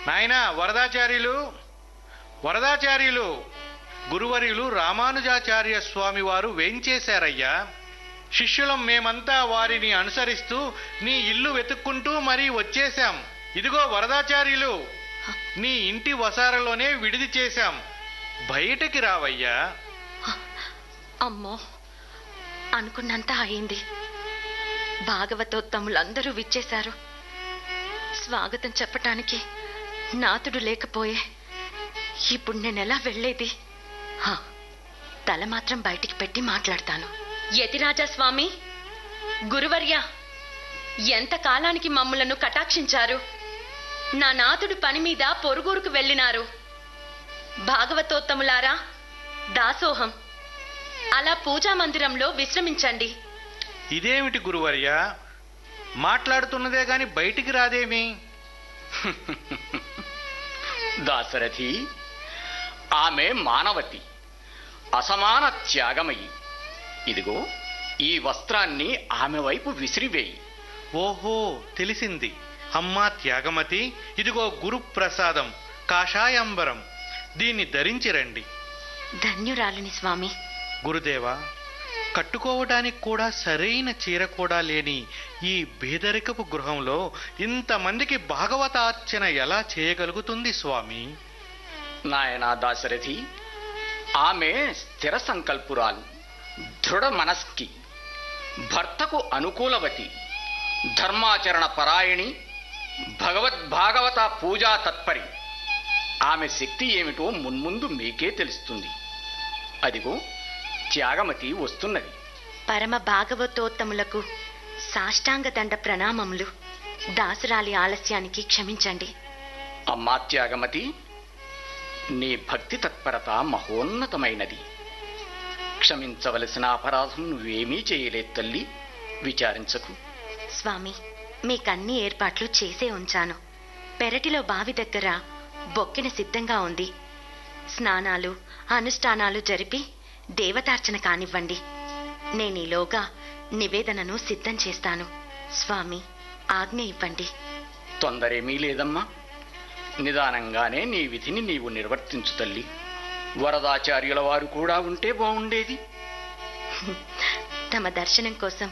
నాయనా వరదాచార్యులు గురువర్యులు రామానుజాచార్య స్వామి వారు వేంచేశారయ్యా. శిష్యులం మేమంతా వారిని అనుసరిస్తూ నీ ఇల్లు వెతుక్కుంటూ మరీ వచ్చేశాం. ఇదిగో వరదాచార్యులు, నీ ఇంటి వసారలోనే విడిది చేశాం. బయటకి రావయ్యా. అమ్మో, అనుకున్నంత అయింది. భాగవతోత్తములందరూ విచ్చేశారు. స్వాగతం చెప్పటానికి నాతుడు లేకపోయే ఇప్పుడు నేనెలా వెళ్ళేది? తల మాత్రం బయటికి పెట్టి మాట్లాడతాను. యతిరాజా స్వామి, గురువర్య, ఎంత కాలానికి మమ్ములను కటాక్షించారు. నా నాతుడు పని మీద పొరుగురుకు వెళ్ళినారు. భాగవతోత్తములారా, దాసోహం. అలా పూజా మందిరంలో విశ్రమించండి. ఇదేమిటి గురువర్య, మాట్లాడుతున్నదే గాని బయటికి రాదేమి? దాశరథి, ఆమె మానవతి, అసమాన త్యాగమయి. ఇదిగో ఈ వస్త్రాన్ని ఆమె వైపు విసిరివేయి. ఓహో, తెలిసింది. అమ్మా త్యాగమతి, ఇదిగో గురుప్రసాదం, కాషాయాంబరం. దీన్ని ధరించి రండి. ధన్యురాలిని స్వామి. గురుదేవా, కట్టుకోవడానికి కూడా సరైన చీర కూడా లేని ఈ బేదరికపు గృహంలో ఇంతమందికి భాగవతార్చన ఎలా చేయగలుగుతుంది స్వామి? నాయనా దాశరథి, ఆమె స్థిర సంకల్పురాలు, దృఢ మనస్కి, భర్తకు అనుకూలవతి, ధర్మాచరణ పరాయణి, భాగవత పూజా తత్పరి. ఆమె శక్తి ఏమిటో మున్ముందు మీకే తెలుస్తుంది. అదిగో త్యాగమతి వస్తున్నది. పరమ భాగవతోత్తములకు సాష్టాంగ దండ ప్రణామములు. దాసురాలి ఆలస్యానికి క్షమించండి. అమ్మా త్యాగమతి, నీ భక్తి తత్పరత మహోన్నతమైనది. క్షమించవలసిన అపరాధం నువ్వేమీ చేయలేదు తల్లి, విచారించకు. స్వామి, మీకన్ని ఏర్పాట్లు చేసే ఉంచాను. పెరటిలో బావి దగ్గర బొక్కెన సిద్ధంగా ఉంది. స్నానాలు అనుష్ఠానాలు జరిపి దేవతార్చన కానివ్వండి. నేనీలోగా నివేదనను సిద్ధం చేస్తాను. స్వామి, ఆజ్ఞ ఇవ్వండి. తొందరేమీ లేదమ్మా, నిదానంగానే నీ విధిని నీవు నిర్వర్తించు తల్లి. వరదాచార్యుల వారు కూడా ఉంటే బాగుండేది. తమ దర్శనం కోసం